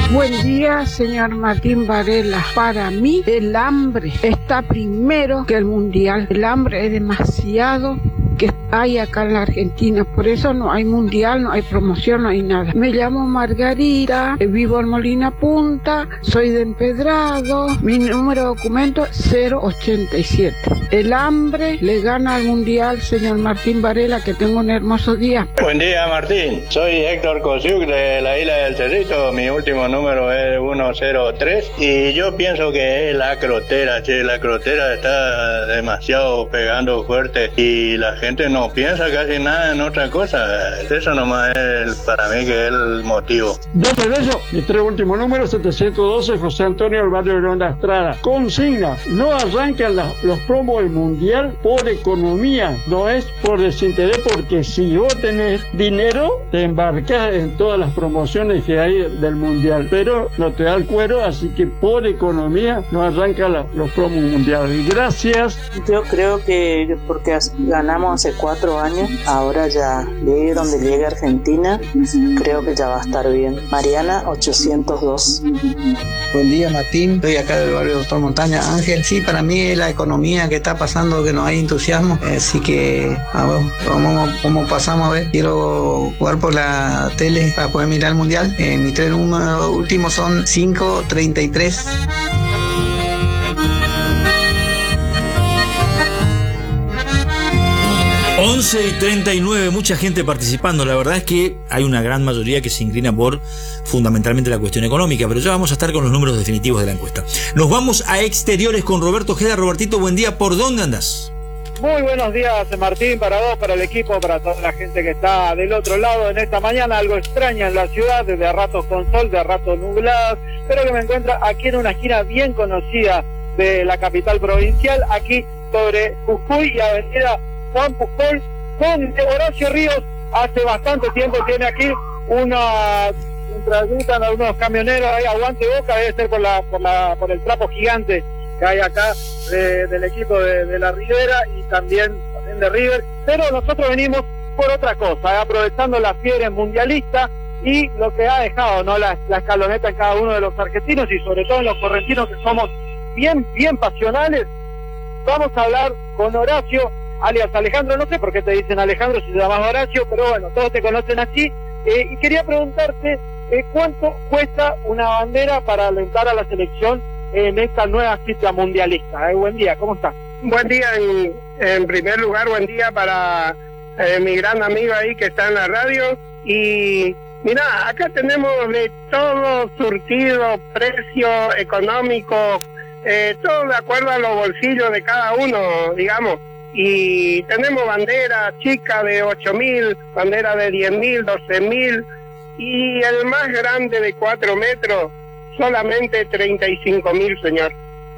Buen día, señor Martín Varela. Para mí, el hambre está primero que el mundial. El hambre es demasiado que hay acá en la Argentina, por eso no hay mundial, no hay promoción, no hay nada. Me llamo Margarita, vivo en Molina Punta, soy de Empedrado, mi número de documento es 087. El hambre le gana al mundial, señor Martín Varela, que tenga un hermoso día. Buen día, Martín, soy Héctor Cosiuk de la Isla del Cerrito, mi último número es 103 y yo pienso que es la crotera, la crotera está demasiado pegando fuerte y la gente no piensa casi nada en otra cosa. Eso nomás es para mí que es el motivo. Yo por eso, mis tres últimos números, 712, José Antonio del barrio de Ronda Estrada. Consigna, no arrancan los promos del mundial por economía, no es por desinterés, porque si vos tenés dinero, te embarcás en todas las promociones que hay del mundial, pero no te da el cuero, así que por economía no arrancan los promos mundiales. Gracias. Yo creo que porque ganamos hace 4 años, ahora ya llegue donde llegue Argentina, creo que ya va a estar bien. Mariana 802. Buen día, Martín, estoy acá del barrio Doctor Montaña. Ángel, sí, para mí es la economía que está pasando, que no hay entusiasmo, así que vamos, ¿cómo pasamos? A ver, quiero jugar por la tele para poder mirar el mundial. Mis tres números últimos son 533. 11:39, mucha gente participando. La verdad es que hay una gran mayoría que se inclina por fundamentalmente la cuestión económica, pero ya vamos a estar con los números definitivos de la encuesta. Nos vamos a exteriores con Roberto Ojeda. Robertito, buen día, ¿por dónde andás? Muy buenos días, Martín, para vos, para el equipo, para toda la gente que está del otro lado en esta mañana. Algo extraña en la ciudad, de a ratos con sol, de a ratos nubladas, pero que me encuentra aquí en una esquina bien conocida de la capital provincial, aquí sobre Jujuy y avenida Juan Pujol, con Horacio Ríos. Hace bastante tiempo tiene aquí una transitan algunos camioneros ahí, aguante boca, debe ser por el trapo gigante que hay acá del equipo de la Ribera y también de River, pero nosotros venimos por otra cosa, aprovechando la fiebre mundialista y lo que ha dejado, ¿no?, la escaloneta en cada uno de los argentinos y sobre todo en los correntinos, que somos bien pasionales. Vamos a hablar con Horacio, alias Alejandro. No sé por qué te dicen Alejandro si te llamas Horacio, pero bueno, todos te conocen así, y quería preguntarte cuánto cuesta una bandera para alentar a la selección en esta nueva cita mundialista. Buen día, ¿cómo estás? Buen día, en primer lugar, buen día para mi gran amigo ahí que está en la radio. Y mira, acá tenemos de todo surtido, precio económico, todo de acuerdo a los bolsillos de cada uno, digamos. Y tenemos bandera chica de 8.000, bandera de 10.000, 12.000, y el más grande de 4 metros, solamente 35.000, señor.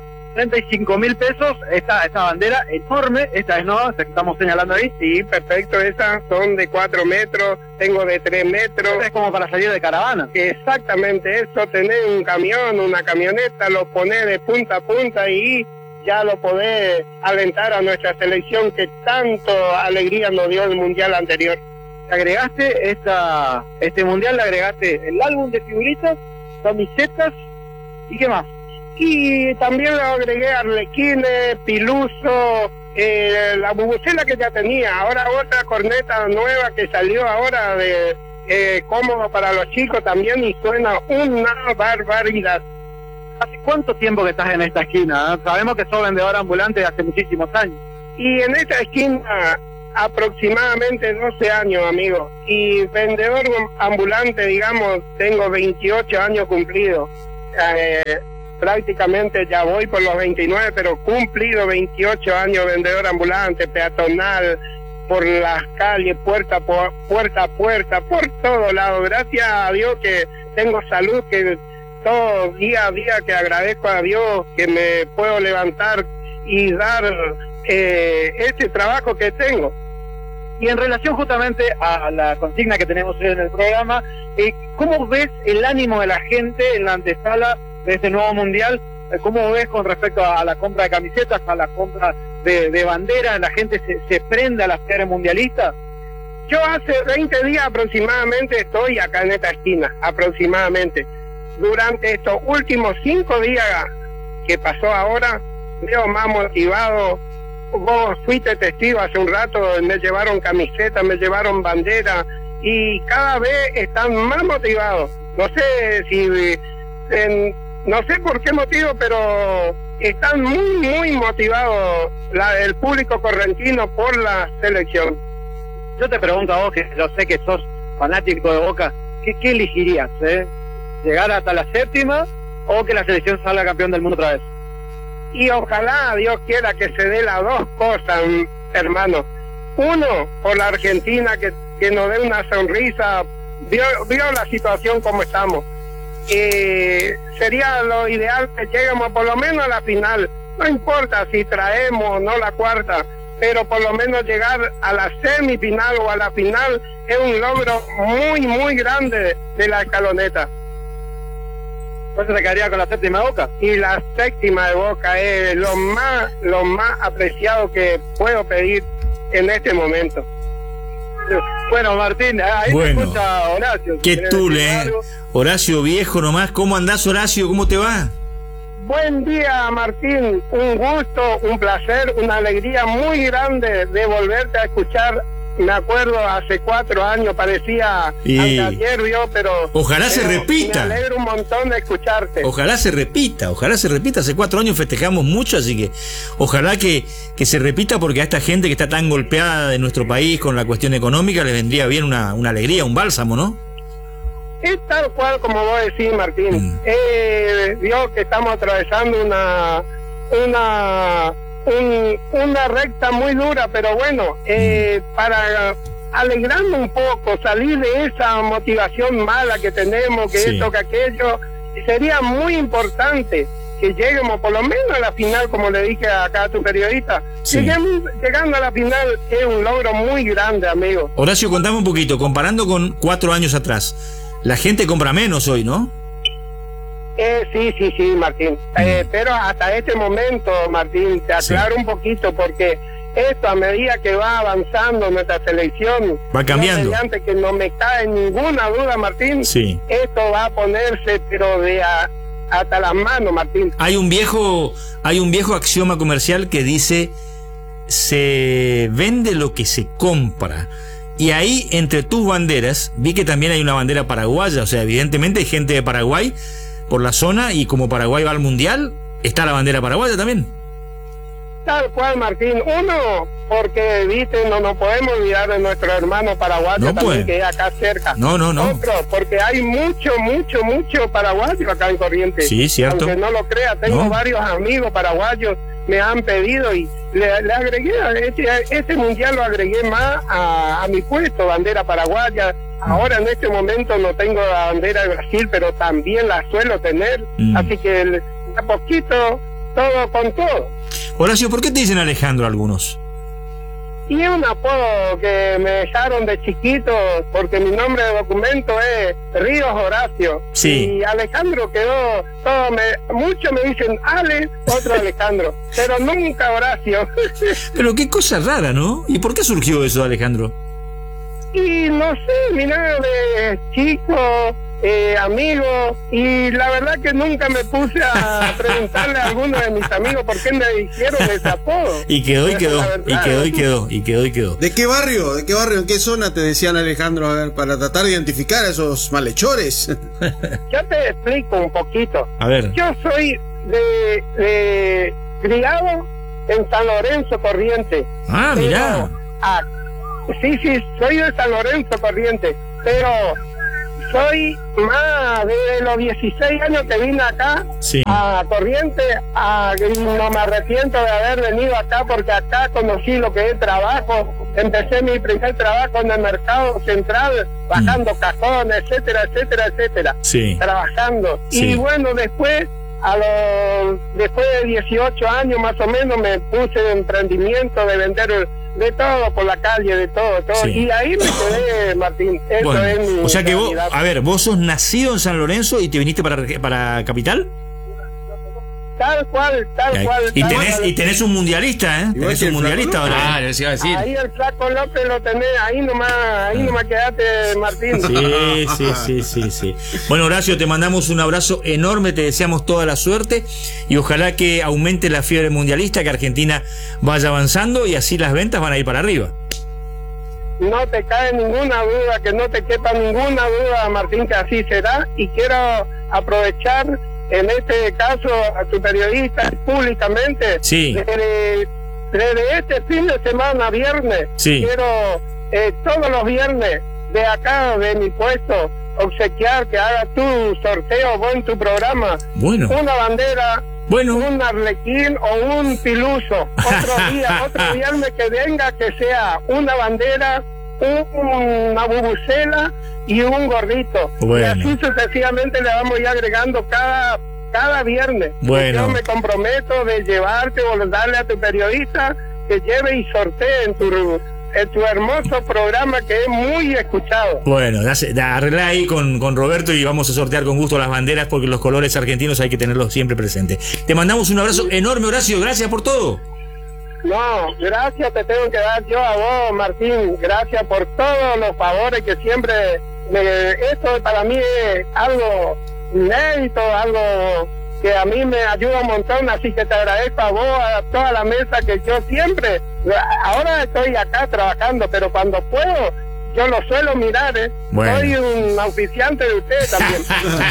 35.000 pesos, esta bandera enorme, esta es nueva, que estamos señalando ahí. Sí, perfecto, esas son de 4 metros, tengo de 3 metros. Es como para salir de caravana. Exactamente eso, tener un camión, una camioneta, lo ponés de punta a punta y ya lo podés alentar a nuestra selección que tanto alegría nos dio el mundial anterior. Agregaste este mundial, le agregaste el álbum de figuritas, camisetas y qué más. Y también le agregué arlequines, piluso, la bubucela que ya tenía, ahora otra corneta nueva que salió ahora de cómodo para los chicos también, y suena una barbaridad. ¿Hace cuánto tiempo que estás en esta esquina? Sabemos que sos vendedor ambulante hace muchísimos años. Y en esta esquina aproximadamente 12 años, amigo. Y vendedor ambulante, digamos, tengo 28 años cumplidos. Prácticamente ya voy por los 29, pero cumplido 28 años vendedor ambulante, peatonal, por las calles, puerta a puerta, por todos lados. Gracias a Dios que tengo salud, que todo día a día que agradezco a Dios que me puedo levantar y dar este trabajo que tengo. Y en relación justamente a la consigna que tenemos hoy en el programa, ¿cómo ves el ánimo de la gente en la antesala de este nuevo mundial? ¿Cómo ves con respecto a la compra de camisetas, a la compra de banderas? ¿La gente se prende a las fiebre mundialistas? Yo hace 20 días aproximadamente estoy acá en esta esquina, aproximadamente. durante estos últimos 5 días que pasó ahora, veo más motivado. Vos fuiste testigo hace un rato, me llevaron camisetas, me llevaron bandera, y cada vez están más motivados. No sé si, no sé por qué motivo, pero están muy motivados el público correntino por la selección. Yo te pregunto a vos, que yo sé que sos fanático de Boca, ¿qué elegirías? ¿Llegar hasta la 7ª o que la selección salga campeón del mundo otra vez? Y ojalá Dios quiera que se dé las dos cosas, hermano. Uno, por la Argentina, que nos dé una sonrisa, vio la situación como estamos. Sería lo ideal que lleguemos por lo menos a la final. No importa si traemos o no la cuarta, pero por lo menos llegar a la semifinal o a la final es un logro muy grande de la escaloneta. ¿Entonces se quedaría con la 7ª de Boca? Y la 7ª de Boca es lo más apreciado que puedo pedir en este momento. Bueno, Martín, ahí te escucha Horacio. Qué tule, Horacio viejo nomás. ¿Cómo andás, Horacio? ¿Cómo te va? Buen día, Martín. Un gusto, un placer, una alegría muy grande de volverte a escuchar. Me acuerdo hace 4 años, parecía ayer, pero ojalá se repita. Me alegro un montón de escucharte. Ojalá se repita. Hace 4 años festejamos mucho, así que ojalá que se repita, porque a esta gente que está tan golpeada de nuestro país con la cuestión económica les vendría bien una alegría, un bálsamo, ¿no? Es tal cual como vos decís, Martín. Dios, que estamos atravesando una recta muy dura, pero bueno, para alegrarnos un poco, salir de esa motivación mala que tenemos, que esto, que aquello, sería muy importante que lleguemos por lo menos a la final, como le dije acá a tu periodista. Llegando a la final es un logro muy grande, amigo. Horacio, contame un poquito, comparando con 4 años atrás, la gente compra menos hoy, ¿no? Sí, Martín. Pero hasta este momento, Martín, te aclaro un poquito, porque esto, a medida que va avanzando nuestra selección, va cambiando. Mediante que no me cae ninguna duda, Martín, esto va a ponerse, pero hasta las manos, Martín. Hay un viejo axioma comercial que dice: se vende lo que se compra. Y ahí, entre tus banderas, vi que también hay una bandera paraguaya. O sea, evidentemente hay gente de Paraguay por la zona, y como Paraguay va al Mundial, está la bandera paraguaya también. Tal cual, Martín. Uno, porque, viste, no nos podemos olvidar de nuestro hermano paraguayo también, que es acá cerca. No. Otro, porque hay mucho paraguayo acá en Corrientes. Sí, cierto. Aunque no lo crea, tengo varios amigos paraguayos, me han pedido, y le agregué, este mundial lo agregué más a mi puesto, bandera paraguaya. Ahora en este momento no tengo la bandera de Brasil, pero también la suelo tener, así que a poquito, todo con todo. Horacio, ¿por qué te dicen Alejandro algunos? Y es un apodo que me dejaron de chiquito, porque mi nombre de documento es Ríos Horacio. Sí. Y Alejandro quedó, muchos me dicen Ale, otro Alejandro, pero nunca Horacio. Pero qué cosa rara, ¿no? ¿Y por qué surgió eso, Alejandro? Y no sé, mira, de chico, amigo, y la verdad que nunca me puse a preguntarle a alguno de mis amigos por qué me dijeron ese apodo. Y quedó. ¿De qué barrio? ¿En qué zona te decían, Alejandro? A ver, para tratar de identificar a esos malhechores. Yo te explico un poquito. A ver. Yo soy de criado en San Lorenzo, Corrientes. Ah, mirá. Sí, soy de San Lorenzo, Corrientes, pero soy más de los 16 años que vine acá a Corrientes, y no me arrepiento de haber venido acá, porque acá conocí lo que es trabajo. Empecé mi primer trabajo en el mercado central, bajando cajones, etcétera, trabajando. Y bueno, después de 18 años más o menos, me puse en emprendimiento de vender de todo por la calle, de todo. Y ahí me quedé, Martín. Eso es mi, o sea que vos sos nacido en San Lorenzo y te viniste para Capital. Tal cual. Y tenés un mundialista, ¿eh? Tenés un mundialista ahora. Ah, les iba a decir. Ahí el Flaco López lo tenés, ahí nomás quedate, Martín. Sí. Bueno, Horacio, te mandamos un abrazo enorme, te deseamos toda la suerte y ojalá que aumente la fiebre mundialista, que Argentina vaya avanzando y así las ventas van a ir para arriba. No te cae ninguna duda, que no te quepa ninguna duda, Martín, que así será, y quiero aprovechar en este caso a tu periodista públicamente. Sí. Desde este fin de semana, viernes, sí, quiero todos los viernes de acá, de mi puesto, obsequiar que hagas tu sorteo en tu programa. Bueno. Una bandera, bueno, un arlequín o un piluso. Otro viernes que venga, que sea una bandera, una bubucela y un gorrito. Bueno. Y así sucesivamente le vamos a ir agregando cada viernes. Bueno. Yo me comprometo de llevarte o darle a tu periodista que lleve y sortee en tu hermoso programa, que es muy escuchado. Bueno, arreglá ahí con Roberto y vamos a sortear con gusto las banderas, porque los colores argentinos hay que tenerlos siempre presentes. Te mandamos un abrazo enorme, Horacio, gracias por todo. No, gracias te tengo que dar yo a vos, Martín. Gracias por todos los favores que siempre... esto para mí es algo inédito, algo que a mí me ayuda un montón, así que te agradezco a vos, a toda la mesa, que yo siempre... Ahora estoy acá trabajando, pero cuando puedo, yo lo suelo mirar, Bueno. Soy un auspiciante de ustedes también.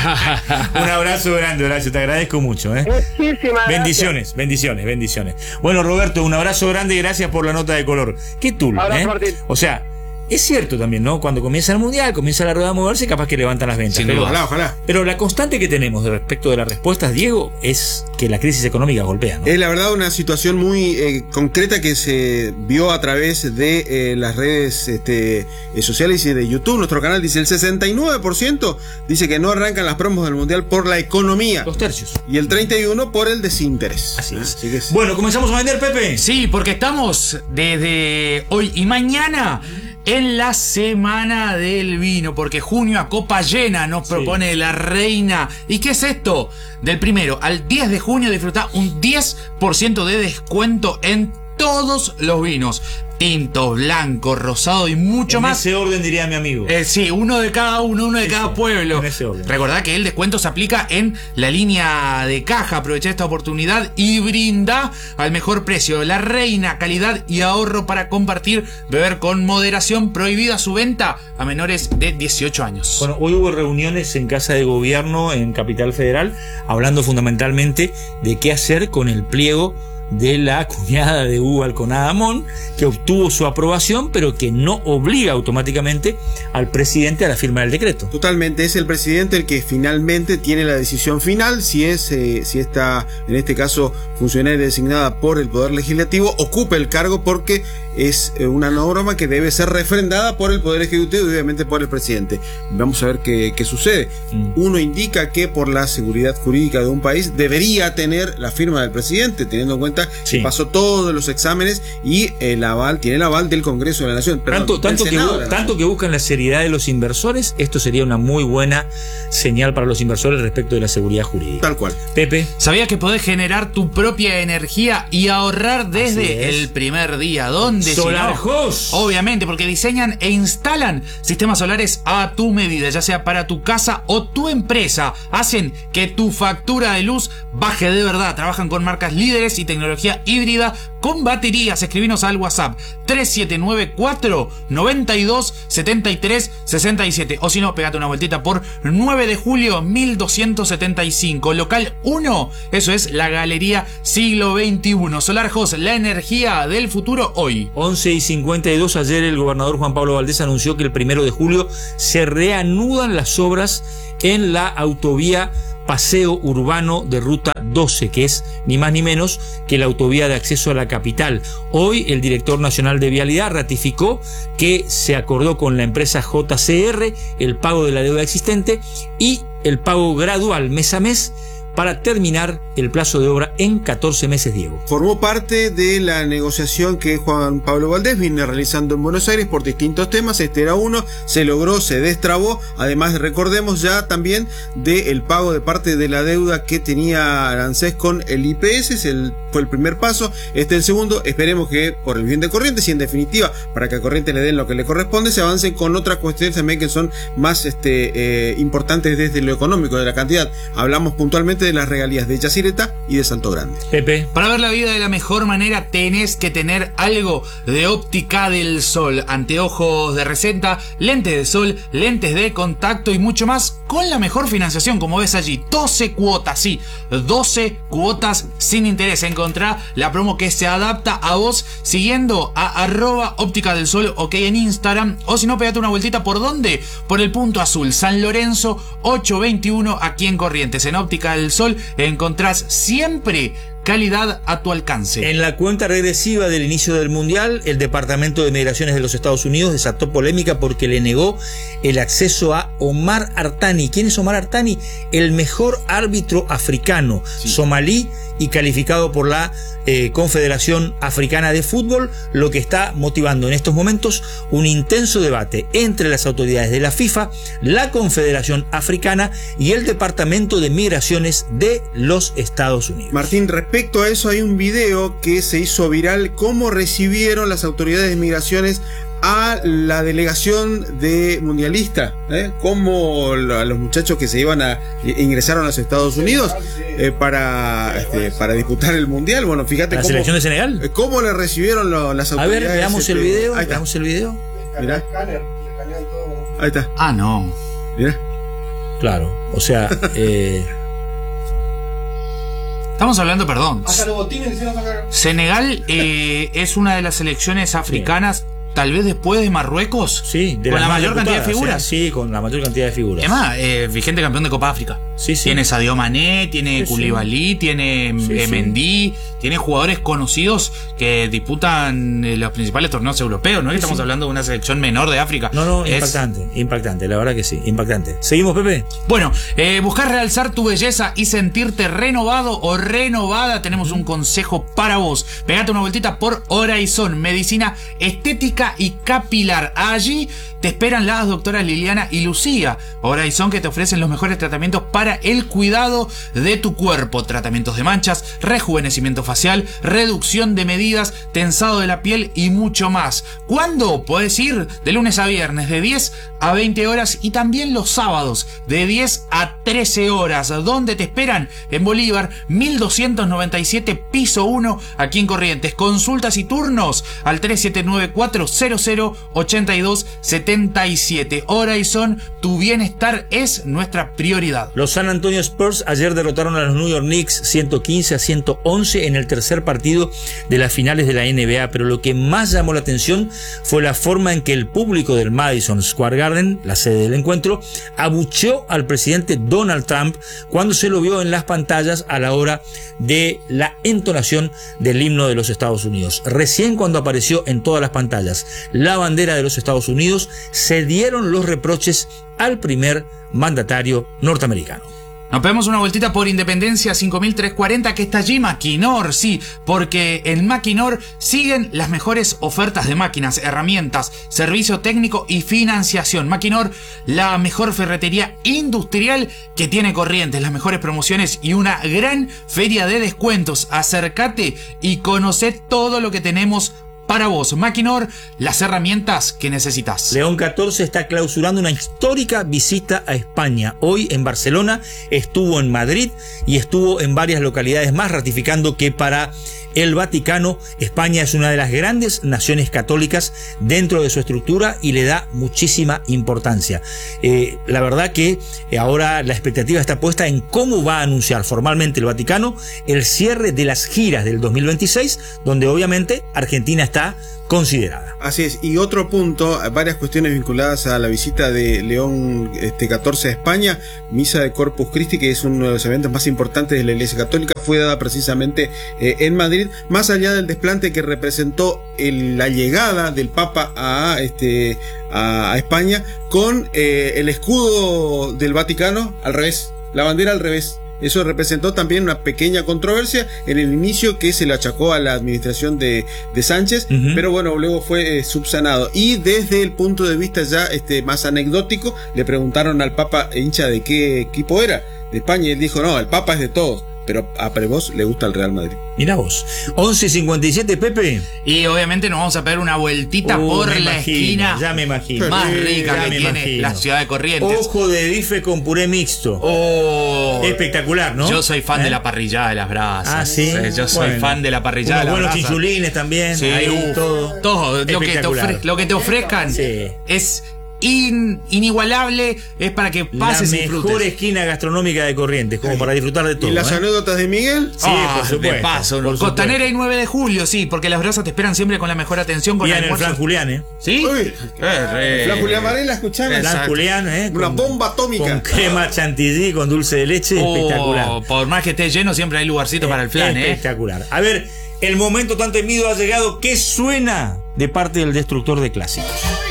Un abrazo grande, Horacio, te agradezco mucho, Muchísimas bendiciones, gracias. bendiciones. Bueno, Roberto, un abrazo grande y gracias por la nota de color. Qué tul, Martín. O sea, es cierto también, ¿no? Cuando comienza el mundial, comienza la rueda a moverse, capaz que levantan las ventas. Pero, ojalá. Pero la constante que tenemos respecto de las respuestas, Diego, es que la crisis económica golpea, ¿no? Es la verdad una situación muy concreta que se vio a través de las redes sociales y de YouTube. Nuestro canal dice el 69% dice que no arrancan las promos del mundial por la economía. 2/3. Y el 31% por el desinterés. Así es. Bueno, comenzamos a vender, Pepe. Sí, porque estamos desde hoy y mañana en la semana del vino, porque junio a copa llena nos propone la reina. ¿Y qué es esto? Del 1 al 10 de junio disfruta un 10% de descuento en todos los vinos. Tinto, blanco, rosado y mucho más. En ese orden diría mi amigo. Sí, uno de cada pueblo. En ese orden. Recordá que el descuento se aplica en la línea de caja. Aprovecha esta oportunidad y brinda al mejor precio. La reina, calidad y ahorro para compartir. Beber con moderación. Prohibida su venta a menores de 18 años. Bueno, hoy hubo reuniones en Casa de Gobierno en Capital Federal, hablando fundamentalmente de qué hacer con el pliego de la cuñada de Hugo Alconada Amón, que obtuvo su aprobación, pero que no obliga automáticamente al presidente a la firma del decreto. Totalmente, es el presidente el que finalmente tiene la decisión final, si está, en este caso, funcionaria designada por el Poder Legislativo, ocupe el cargo, porque es una norma que debe ser refrendada por el Poder Ejecutivo y obviamente por el presidente. Vamos a ver qué sucede. Uno indica que por la seguridad jurídica de un país debería tener la firma del presidente, teniendo en cuenta que pasó todos los exámenes y tiene el aval del Congreso de la Nación. Tanto que buscan la seriedad de los inversores, esto sería una muy buena señal para los inversores respecto de la seguridad jurídica. Tal cual. Pepe. ¿Sabías que podés generar tu propia energía y ahorrar desde el primer día? ¿Dónde? SolarHouse. Obviamente, porque diseñan e instalan sistemas solares a tu medida, ya sea para tu casa o tu empresa. Hacen que tu factura de luz baje de verdad. Trabajan con marcas líderes y tecnología híbrida con baterías. Escribinos al WhatsApp 3794-927367. O si no, pegate una vueltita por 9 de julio 1275. Local 1, eso es la Galería Siglo XXI. SolarHouse, la energía del futuro hoy. 11:52, ayer el gobernador Juan Pablo Valdés anunció que el 1 de julio se reanudan las obras en la autovía Paseo Urbano de Ruta 12, que es ni más ni menos que la autovía de acceso a la capital. Hoy el director nacional de Vialidad ratificó que se acordó con la empresa JCR el pago de la deuda existente y el pago gradual mes a mes para terminar el plazo de obra en 14 meses, Diego. Formó parte de la negociación que Juan Pablo Valdés viene realizando en Buenos Aires por distintos temas. Este era uno, se logró, se destrabó. Además, recordemos ya también del pago de parte de la deuda que tenía Arancés con el IPS. Fue el primer paso, el segundo. Esperemos que por el bien de Corrientes y en definitiva para que a Corrientes le den lo que le corresponde, se avancen con otras cuestiones también que son más importantes desde lo económico, de la cantidad. Hablamos puntualmente de las regalías de Chacireta y de Salto Grande. Pepe. Para ver la vida de la mejor manera tenés que tener algo de Óptica del Sol. Anteojos de receta, lentes de sol, lentes de contacto y mucho más con la mejor financiación, como ves allí. 12 cuotas, sí, 12 cuotas sin interés. Encontrá la promo que se adapta a vos siguiendo a @Óptica del Sol, ok, en Instagram. O si no, pegate una vueltita. ¿Por dónde? Por el Punto Azul, San Lorenzo 821, aquí en Corrientes. En Óptica del Sol encontrás siempre calidad a tu alcance. En la cuenta regresiva del inicio del Mundial, el Departamento de Migraciones de los Estados Unidos desató polémica porque le negó el acceso a Omar Artani. ¿Quién es Omar Artani? El mejor árbitro africano, somalí y calificado por la Confederación Africana de Fútbol, lo que está motivando en estos momentos un intenso debate entre las autoridades de la FIFA, la Confederación Africana y el Departamento de Migraciones de los Estados Unidos. Martín, respecto a eso hay un video que se hizo viral, cómo recibieron las autoridades de migraciones a la delegación de mundialista, como a los muchachos que se iban a ingresaron a los Estados Unidos para disputar el mundial. Bueno, fíjate la selección de Senegal, cómo le recibieron las autoridades. A ver, veamos el video. Veamos el video. Mirá. Ahí está. Ah, no. Mirá. Claro, o sea, estamos hablando, perdón. Senegal es una de las selecciones africanas. Bien. Tal vez después de Marruecos. Sí, de con la mayor cantidad de figuras. Sí, con la mayor cantidad de figuras. Además, vigente campeón de Copa África. Sí, sí. Tiene Sadio Mané, tiene Koulibaly, tiene Mendy, tiene jugadores conocidos que disputan los principales torneos europeos. No es que estamos hablando de una selección menor de África. No, impactante, la verdad que sí, impactante. ¿Seguimos, Pepe? Bueno, buscar realzar tu belleza y sentirte renovado o renovada, tenemos un consejo para vos. Pegate una vueltita por Horizon, medicina estética y capilar. Allí te esperan las doctoras Liliana y Lucía. Horizon, que te ofrecen los mejores tratamientos para el cuidado de tu cuerpo. Tratamientos de manchas, rejuvenecimiento facial, reducción de medidas, tensado de la piel y mucho más. ¿Cuándo? Puedes ir de lunes a viernes de 10 a 20 horas y también los sábados de 10 a 13 horas. ¿Dónde te esperan? En Bolívar 1297, piso 1, aquí en Corrientes. Consultas y turnos al 3794008277. Horizon, tu bienestar es nuestra prioridad. Los San Antonio Spurs ayer derrotaron a los New York Knicks 115-111 en el tercer partido de las finales de la NBA, pero lo que más llamó la atención fue la forma en que el público del Madison Square Garden, la sede del encuentro, abucheó al presidente Donald Trump cuando se lo vio en las pantallas a la hora de la entonación del himno de los Estados Unidos. Recién cuando apareció en todas las pantallas la bandera de los Estados Unidos, se dieron los reproches al primer mandatario norteamericano. Nos pegamos una vueltita por Independencia 5340, que está allí Maquinor, sí, porque en Maquinor siguen las mejores ofertas de máquinas, herramientas, servicio técnico y financiación. Maquinor, la mejor ferretería industrial que tiene Corrientes, las mejores promociones y una gran feria de descuentos. Acércate y conoce todo lo que tenemos para vos. Maquinor, las herramientas que necesitas. León 14 está clausurando una histórica visita a España. Hoy en Barcelona, estuvo en Madrid y estuvo en varias localidades más, ratificando que para el Vaticano, España es una de las grandes naciones católicas dentro de su estructura y le da muchísima importancia. La verdad que ahora la expectativa está puesta en cómo va a anunciar formalmente el Vaticano el cierre de las giras del 2026, donde obviamente Argentina está considerada. Así es, y otro punto, varias cuestiones vinculadas a la visita de León 14 a España. Misa de Corpus Christi, que es uno de los eventos más importantes de la Iglesia Católica, fue dada precisamente en Madrid, más allá del desplante que representó la llegada del Papa a España con el escudo del Vaticano al revés, la bandera al revés. Eso representó también una pequeña controversia en el inicio que se le achacó a la administración de Sánchez, pero bueno, luego fue subsanado. Y desde el punto de vista ya más anecdótico, le preguntaron al Papa hincha de qué equipo era, de España, y él dijo, no, el Papa es de todos, pero a Prevos le gusta el Real Madrid. Mirá vos, 11:57, Pepe. Y obviamente nos vamos a pegar una vueltita por la esquina. Ya me imagino. Más rica que tiene la ciudad de Corrientes. Ojo de bife con puré mixto. Espectacular, ¿no? Yo soy fan de la parrillada de las brasas. Ah, sí. Yo soy fan de la parrillada de las brasas. Buenos chinchulines también. Sí, ahí, todo. Lo que te ofrezcan es inigualable, es para que pases y disfrutes. La mejor esquina gastronómica de Corrientes, como para disfrutar de todo. ¿Y las anécdotas de Miguel? Sí, por supuesto. De paso, por Costanera y 9 de julio, sí, porque las brasas te esperan siempre con la mejor atención. Con y en el Fran Julián, ¿Sí? Fran Julián Varela, escuchame. Fran Julián, una bomba atómica. Con crema chantilly, con dulce de leche, espectacular. Por más que esté lleno, siempre hay lugarcito para el flan, espectacular. A ver, el momento tan temido ha llegado. ¿Qué suena de parte del destructor de clásicos?